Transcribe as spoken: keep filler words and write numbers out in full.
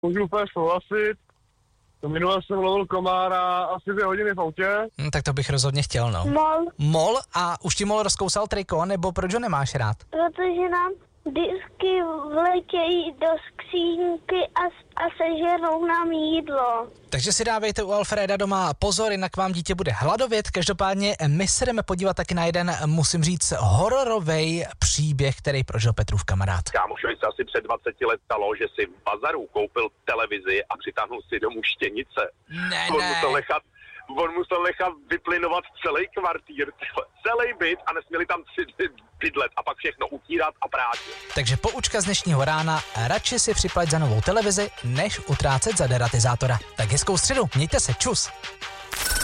Můžu úplně souhlasit. Minule jsem lovil komára asi dvě hodiny v autě. Hm, tak to bych rozhodně chtěl, no. Mol, Mol? A už ti mol rozkousal triko, nebo proč ho nemáš rád? protože nám vždycky vletějí do skřínky a, a sežerou nám jídlo. Takže si dávejte u Alfreda doma pozor, jinak vám dítě bude hladovět. Každopádně my se jdeme podívat taky na jeden, musím říct, hororovej příběh, který prožil Petrův kamarád. Kámošovi se asi před dvaceti let stalo, že si v bazaru koupil televizi a přitáhnul si domů štěnice. Ne, on ne. musel nechat, on musel nechat vyplynovat celý kvartír, celý byt a nesměli tam tři bydlet a pak všechno utírat a prátit. Takže poučka z dnešního rána, radši si připlať za novou televizi, než utrácet za deratizátora. Tak hezkou středu, mějte se, čus.